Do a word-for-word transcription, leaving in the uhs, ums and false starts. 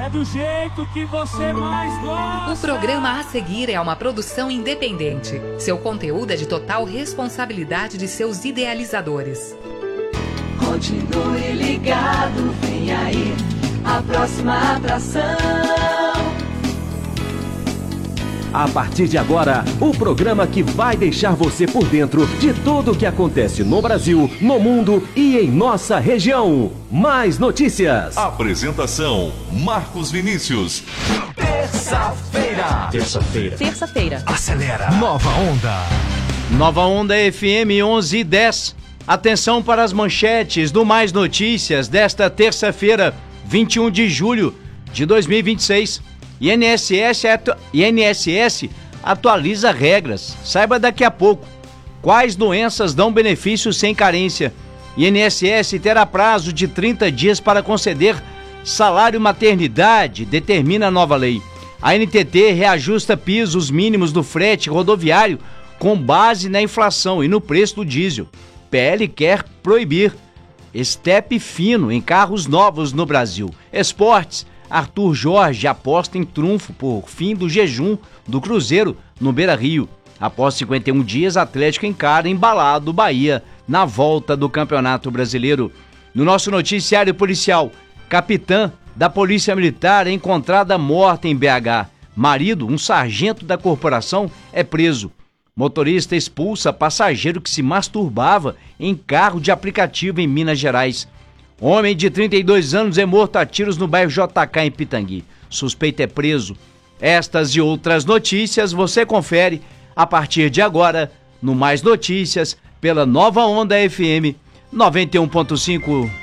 do jeito que você mais gosta. O programa a seguir é uma produção independente. Seu conteúdo é de total responsabilidade de seus idealizadores. Continue ligado, vem aí a próxima atração. A partir de agora, o programa que vai deixar você por dentro de tudo o que acontece no Brasil, no mundo e em nossa região. Mais notícias. Apresentação: Marcos Vinícius. Terça-feira. Terça-feira. Terça-feira. Acelera. Nova Onda. Nova Onda F M onze e dez. Atenção para as manchetes do Mais Notícias desta terça-feira, vinte e um de julho de dois mil e vinte e seis. I N S S, atu... I N S S atualiza regras. Saiba daqui a pouco quais doenças dão benefício sem carência. I N S S terá prazo de trinta dias para conceder salário maternidade, determina a nova lei. A N T T reajusta pisos mínimos do frete rodoviário com base na inflação e no preço do diesel. P L quer proibir estepe fino em carros novos no Brasil. Esportes. Arthur Jorge aposta em trunfo por fim do jejum do Cruzeiro no Beira-Rio. Após cinquenta e um dias, Atlético encara embalado Bahia na volta do Campeonato Brasileiro. No nosso noticiário policial, capitã da Polícia Militar é encontrada morta em B H. Marido, um sargento da corporação, é preso. Motorista expulsa passageiro que se masturbava em carro de aplicativo em Minas Gerais. Homem de trinta e dois anos é morto a tiros no bairro J K em Pitangui. Suspeito é preso. Estas e outras notícias você confere a partir de agora no Mais Notícias pela Nova Onda F M noventa e um ponto cinco.